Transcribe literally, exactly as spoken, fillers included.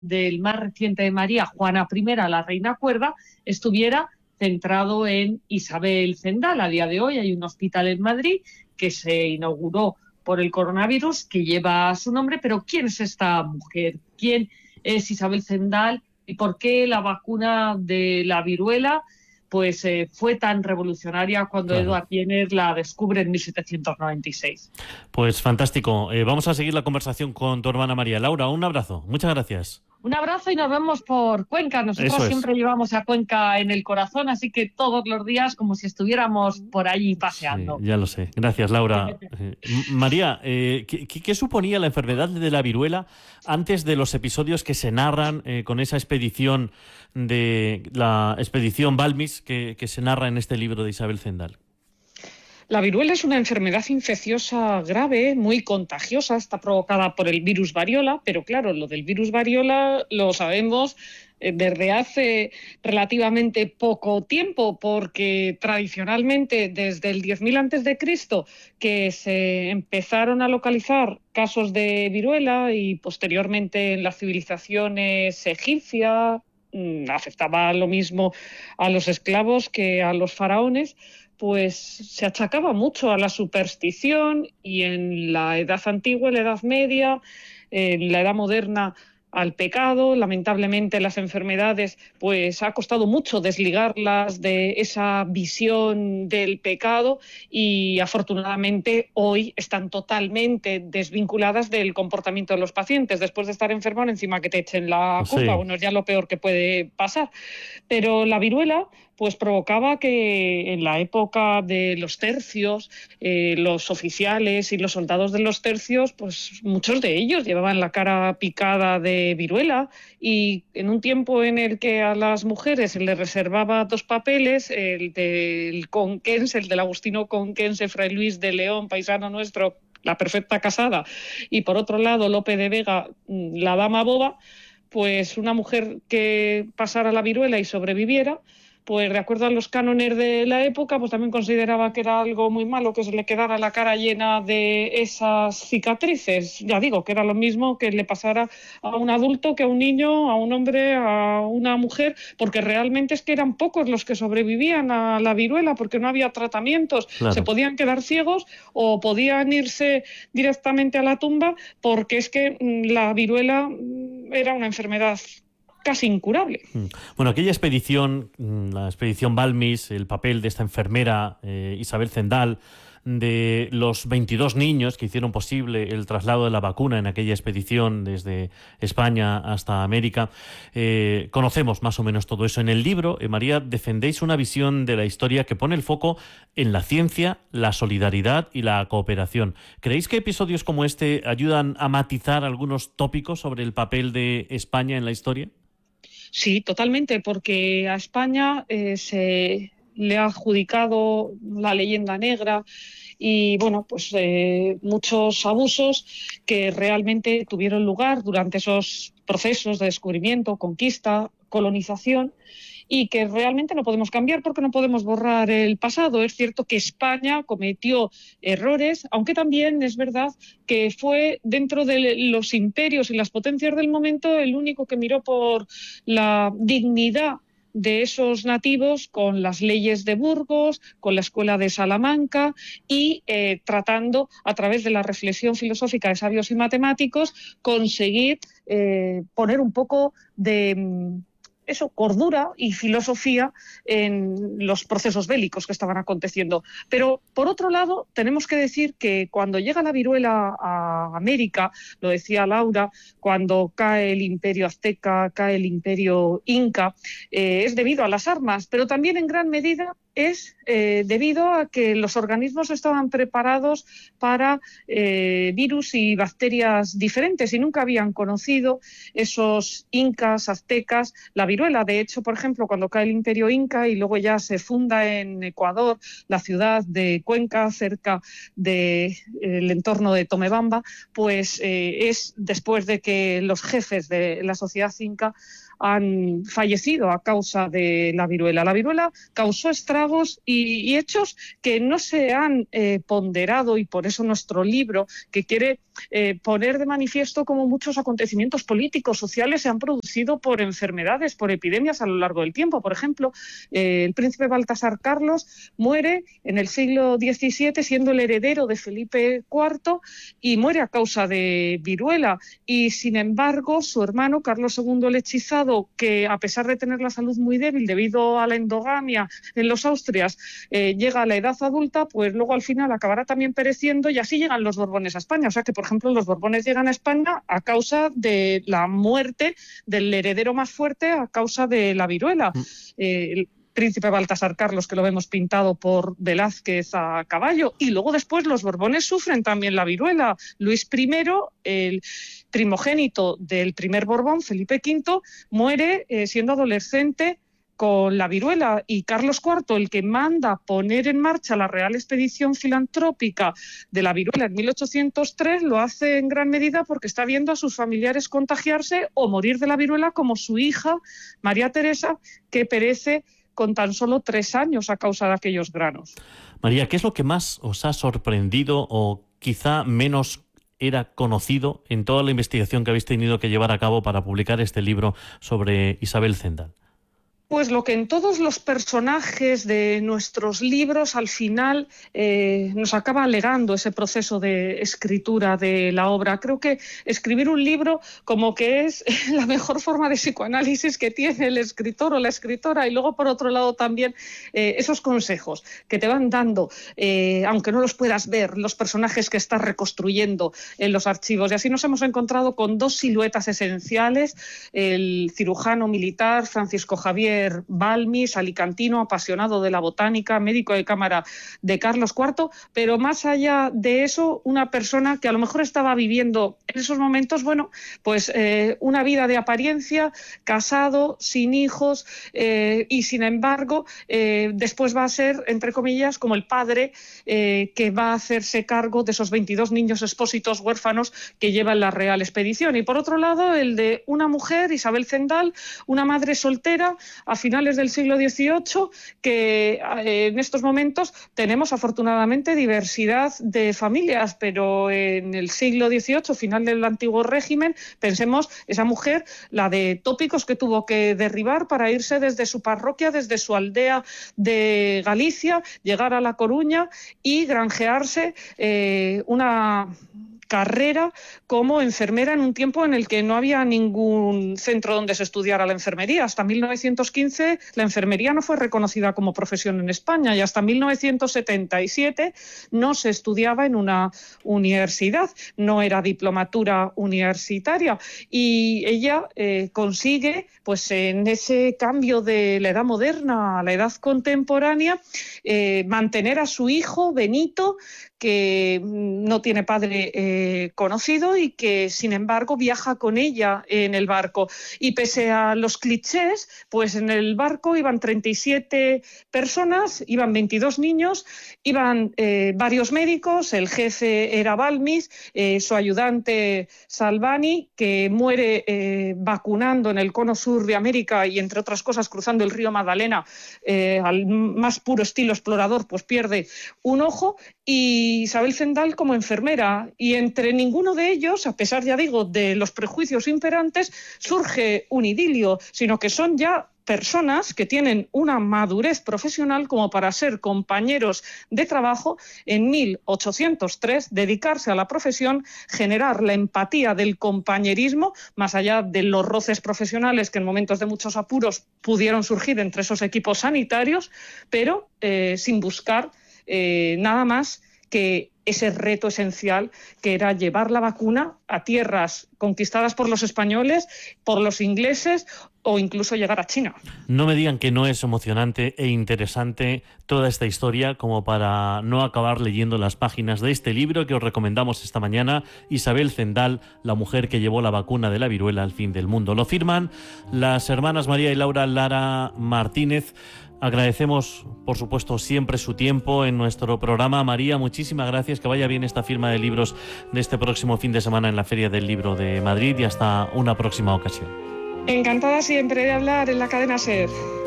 del más reciente de María, Juana primera, la reina cuerda, estuviera centrado en Isabel Zendal. A día de hoy hay un hospital en Madrid que se inauguró por el coronavirus, que lleva su nombre, pero ¿quién es esta mujer? ¿Quién es Isabel Zendal? ¿Y por qué la vacuna de la viruela pues eh, fue tan revolucionaria cuando Claro. Edward Jenner la descubre en mil setecientos noventa y seis? Pues fantástico. Eh, vamos a seguir la conversación con tu hermana María. Laura, un abrazo. Muchas gracias. Un abrazo y nos vemos por Cuenca. Nosotros Eso es. siempre llevamos a Cuenca en el corazón, así que todos los días como si estuviéramos por allí paseando. Sí, ya lo sé. Gracias, Laura. Eh, María, eh, ¿qué, qué suponía la enfermedad de la viruela antes de los episodios que se narran eh, con esa expedición de la expedición Balmis que, que se narra en este libro de Isabel Zendal? La viruela es una enfermedad infecciosa grave, muy contagiosa, está provocada por el virus variola, pero claro, lo del virus variola lo sabemos desde hace relativamente poco tiempo, porque tradicionalmente desde el diez mil antes de Cristo que se empezaron a localizar casos de viruela y posteriormente en las civilizaciones egipcias afectaba lo mismo a los esclavos que a los faraones, pues se achacaba mucho a la superstición y en la Edad Antigua, en la Edad Media, en la Edad Moderna al pecado. Lamentablemente las enfermedades pues ha costado mucho desligarlas de esa visión del pecado y afortunadamente hoy están totalmente desvinculadas del comportamiento de los pacientes. Después de estar enfermo, encima que te echen la culpa, sí. Bueno, es ya lo peor que puede pasar. Pero la viruela pues provocaba que en la época de los tercios, eh, los oficiales y los soldados de los tercios, pues muchos de ellos llevaban la cara picada de viruela, y en un tiempo en el que a las mujeres se les reservaba dos papeles, el del conquense, el del agustino conquense, Fray Luis de León, paisano nuestro, la perfecta casada, y por otro lado Lope de Vega, la dama boba, pues una mujer que pasara la viruela y sobreviviera, pues de acuerdo a los cánones de la época, pues también consideraba que era algo muy malo que se le quedara la cara llena de esas cicatrices. Ya digo, que era lo mismo que le pasara a un adulto que a un niño, a un hombre, a una mujer, porque realmente es que eran pocos los que sobrevivían a la viruela, porque no había tratamientos. Claro. Se podían quedar ciegos o podían irse directamente a la tumba, porque es que la viruela era una enfermedad casi incurable. Bueno, aquella expedición, la expedición Balmis, el papel de esta enfermera eh, Isabel Zendal, de los veintidós niños que hicieron posible el traslado de la vacuna en aquella expedición desde España hasta América. Eh, conocemos más o menos todo eso. En el libro, eh, María, defendéis una visión de la historia que pone el foco en la ciencia, la solidaridad y la cooperación. ¿Creéis que episodios como este ayudan a matizar algunos tópicos sobre el papel de España en la historia? Sí, totalmente, porque a España eh, se le ha adjudicado la leyenda negra y bueno, pues eh, muchos abusos que realmente tuvieron lugar durante esos procesos de descubrimiento, conquista, colonización, y que realmente no podemos cambiar porque no podemos borrar el pasado. Es cierto que España cometió errores, aunque también es verdad que fue dentro de los imperios y las potencias del momento el único que miró por la dignidad de esos nativos, con las leyes de Burgos, con la escuela de Salamanca y eh, tratando a través de la reflexión filosófica de sabios y matemáticos conseguir eh, poner un poco de eso, cordura y filosofía en los procesos bélicos que estaban aconteciendo. Pero, por otro lado, tenemos que decir que cuando llega la viruela a América, lo decía Laura, cuando cae el imperio azteca, cae el imperio inca, eh, es debido a las armas, pero también en gran medida es eh, debido a que los organismos estaban preparados para eh, virus y bacterias diferentes y nunca habían conocido esos incas, aztecas, la viruela. De hecho, por ejemplo, cuando cae el imperio inca y luego ya se funda en Ecuador la ciudad de Cuenca, cerca del de, entorno de Tomebamba, pues eh, es después de que los jefes de la sociedad inca han fallecido a causa de la viruela. La viruela causó estragos relámpagos y, y hechos que no se han eh, ponderado, y por eso nuestro libro, que quiere eh, poner de manifiesto cómo muchos acontecimientos políticos, sociales se han producido por enfermedades, por epidemias a lo largo del tiempo. Por ejemplo, eh, el príncipe Baltasar Carlos muere en el siglo diecisiete siendo el heredero de Felipe cuarto y muere a causa de viruela. Y sin embargo, su hermano Carlos segundo el Hechizado, que a pesar de tener la salud muy débil debido a la endogamia en los Austrias, eh, llega a la edad adulta, pues luego al final acabará también pereciendo, y así llegan los Borbones a España. O sea que, por ejemplo, los Borbones llegan a España a causa de la muerte del heredero más fuerte a causa de la viruela. Mm. Eh, el príncipe Baltasar Carlos, que lo vemos pintado por Velázquez a caballo, y luego después los Borbones sufren también la viruela. Luis primero, el primogénito del primer Borbón, Felipe quinto, muere eh, siendo adolescente con la viruela, y Carlos cuarto, el que manda poner en marcha la Real Expedición Filantrópica de la viruela en mil ochocientos tres, lo hace en gran medida porque está viendo a sus familiares contagiarse o morir de la viruela, como su hija María Teresa, que perece con tan solo tres años a causa de aquellos granos. María, ¿qué es lo que más os ha sorprendido o quizá menos era conocido en toda la investigación que habéis tenido que llevar a cabo para publicar este libro sobre Isabel Zendal? Pues lo que en todos los personajes de nuestros libros al final eh, nos acaba alegando ese proceso de escritura de la obra. Creo que escribir un libro como que es la mejor forma de psicoanálisis que tiene el escritor o la escritora, y luego por otro lado también eh, esos consejos que te van dando, eh, aunque no los puedas ver, los personajes que estás reconstruyendo en los archivos. Y así nos hemos encontrado con dos siluetas esenciales: el cirujano militar Francisco Javier Balmis, alicantino, apasionado de la botánica, médico de cámara de Carlos cuarto, pero más allá de eso, una persona que a lo mejor estaba viviendo en esos momentos, bueno, pues eh, una vida de apariencia, casado, sin hijos, eh, y sin embargo, eh, después va a ser, entre comillas, como el padre eh, que va a hacerse cargo de esos veintidós niños expósitos huérfanos que lleva en la Real Expedición. Y por otro lado, el de una mujer, Isabel Zendal, una madre soltera, a finales del siglo dieciocho, que eh, en estos momentos tenemos afortunadamente diversidad de familias, pero en el siglo dieciocho, final del antiguo régimen, pensemos esa mujer, la de tópicos que tuvo que derribar para irse desde su parroquia, desde su aldea de Galicia, llegar a La Coruña y granjearse eh, una carrera como enfermera en un tiempo en el que no había ningún centro donde se estudiara la enfermería. Hasta mil novecientos quince la enfermería no fue reconocida como profesión en España, y hasta mil novecientos setenta y siete no se estudiaba en una universidad, no era diplomatura universitaria, y ella eh, consigue, pues en ese cambio de la edad moderna a la edad contemporánea, eh, mantener a su hijo Benito, que no tiene padre eh, conocido y que, sin embargo, viaja con ella en el barco. Y pese a los clichés, pues en el barco iban treinta y siete personas, iban veintidós niños, iban eh, varios médicos, el jefe era Balmis, eh, su ayudante Salvani, que muere eh, vacunando en el cono sur de América y, entre otras cosas, cruzando el río Magdalena, eh, al más puro estilo explorador, pues pierde un ojo, y Isabel Zendal como enfermera. Y entre ninguno de ellos, a pesar, ya digo, de los prejuicios imperantes, surge un idilio, sino que son ya personas que tienen una madurez profesional como para ser compañeros de trabajo en mil ochocientos tres, dedicarse a la profesión, generar la empatía del compañerismo, más allá de los roces profesionales que en momentos de muchos apuros pudieron surgir entre esos equipos sanitarios, pero eh, sin buscar eh, nada más que ese reto esencial, que era llevar la vacuna a tierras conquistadas por los españoles, por los ingleses, o incluso llegar a China. No me digan que no es emocionante e interesante toda esta historia como para no acabar leyendo las páginas de este libro que os recomendamos esta mañana, Isabel Zendal, la mujer que llevó la vacuna de la viruela al fin del mundo. Lo firman las hermanas María y Laura Lara Martínez. Agradecemos, por supuesto, siempre su tiempo en nuestro programa. María, muchísimas gracias. Que vaya bien esta firma de libros de este próximo fin de semana en la Feria del Libro de Madrid, y hasta una próxima ocasión. Encantada siempre de hablar en la cadena SER.